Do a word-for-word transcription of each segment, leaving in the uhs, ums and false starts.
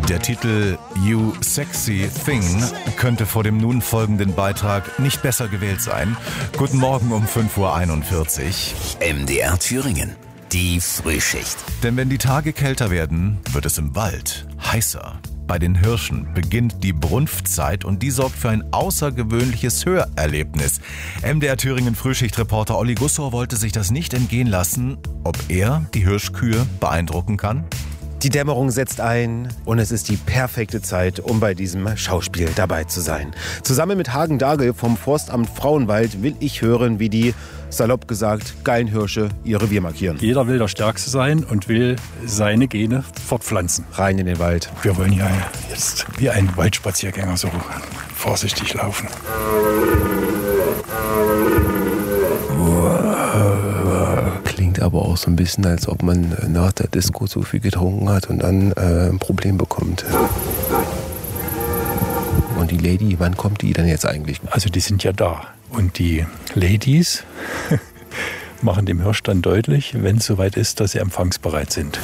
Der Titel You Sexy Thing könnte vor dem nun folgenden Beitrag nicht besser gewählt sein. Guten Morgen um fünf Uhr einundvierzig. M D R Thüringen, die Frühschicht. Denn wenn die Tage kälter werden, wird es im Wald heißer. Bei den Hirschen beginnt die Brunftzeit und die sorgt für ein außergewöhnliches Hörerlebnis. M D R Thüringen Frühschichtreporter Olli Gussor wollte sich das nicht entgehen lassen, ob er die Hirschkühe beeindrucken kann. Die Dämmerung setzt ein und es ist die perfekte Zeit, um bei diesem Schauspiel dabei zu sein. Zusammen mit Hagen Dagel vom Forstamt Frauenwald will ich hören, wie die, salopp gesagt, geilen Hirsche ihr Revier markieren. Jeder will der Stärkste sein und will seine Gene fortpflanzen. Rein in den Wald. Wir wollen ja jetzt wie ein Waldspaziergänger so vorsichtig laufen. Klingt aber auch so ein bisschen, als ob man nach der Disco so viel getrunken hat und dann äh, ein Problem bekommt. Und die Lady, wann kommt die denn jetzt eigentlich? Also die sind ja da. Und die Ladies machen dem Hirsch dann deutlich, wenn es soweit ist, dass sie empfangsbereit sind.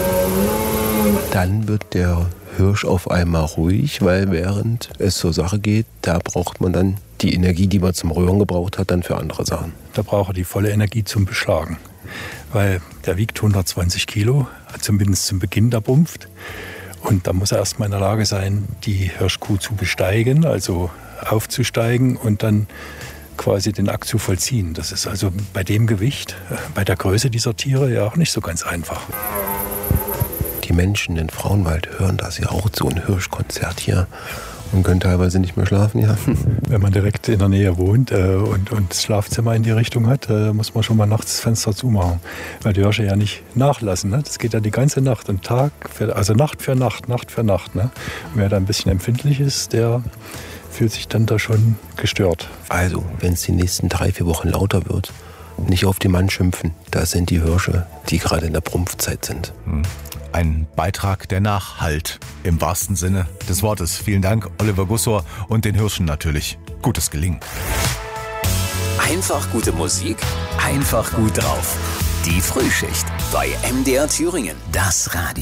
Dann wird der Hirsch auf einmal ruhig, weil während es zur Sache geht, da braucht man dann die Energie, die man zum Röhren gebraucht hat, dann für andere Sachen. Da braucht er die volle Energie zum Beschlagen. Weil der wiegt hundertzwanzig Kilo, zumindest zum Beginn der Brunft. Und da muss er erstmal in der Lage sein, die Hirschkuh zu besteigen, also aufzusteigen und dann quasi den Akt zu vollziehen. Das ist also bei dem Gewicht, bei der Größe dieser Tiere ja auch nicht so ganz einfach. Die Menschen in Frauenwald hören das ja auch, so ein Hirschkonzert hier. Und können teilweise nicht mehr schlafen, ja. Wenn man direkt in der Nähe wohnt äh, und, und das Schlafzimmer in die Richtung hat, äh, muss man schon mal nachts das Fenster zumachen. Weil die Hirsche ja nicht nachlassen. Ne? Das geht ja die ganze Nacht und Tag, für, also Nacht für Nacht, Nacht für Nacht. Ne? Und wer da ein bisschen empfindlich ist, der fühlt sich dann da schon gestört. Also, wenn es die nächsten drei, vier Wochen lauter wird, nicht auf den Mann schimpfen. Das sind die Hirsche, die gerade in der Brunftzeit sind. Hm. Ein Beitrag, der nachhallt, im wahrsten Sinne des Wortes. Vielen Dank, Oliver Gussor, und den Hirschen natürlich. Gutes Gelingen. Einfach gute Musik, einfach gut drauf. Die Frühschicht bei M D R Thüringen, das Radio.